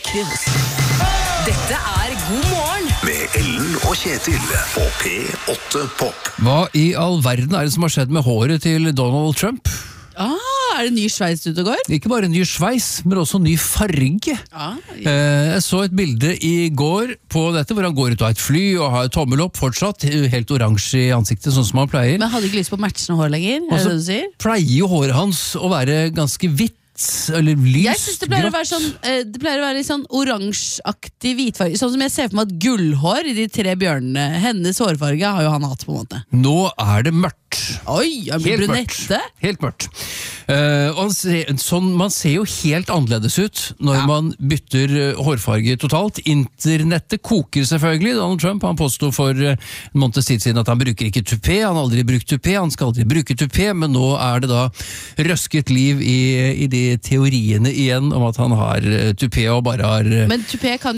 Kyrres. Dette God morgen Med Ellen og Kjetil på P8 Pop. Hva i all verden det som har skjedd med håret til Donald Trump? Det ny sveis ute og går? Ikke bare ny sveis, men også ny farge. Jeg så et bilde i går på dette, hvor han går ut av et fly og har tommel opp fortsatt, helt oransje i ansiktet, sånn som han pleier. Men hadde ikke lyst på matchende hår lenger, det du sier? Pleier jo håret hans å være ganske hvitt, eller lyst. Jeg synes det pleier å være sånn, det pleier å være sånn oransjeaktig hvitfarge, sånn som jeg ser for meg at gullhår i de 3 bjørnene, hennes hårfarge har jo han hatt på en måte. Nå det mørkt. Oi, han blir brunette. Helt mørkt. Man ser jo helt annerledes ut når man bytter hårfarge totalt. Internettet koker selvfølgelig. Donald Trump han påstod for en måned siden at han bruker ikke tupé. Han har aldri brukt tupé, han skal aldri bruke tupé, men nå det da røsket liv i de teoriene igjen om at han har tupé og bare har... Men tupé kan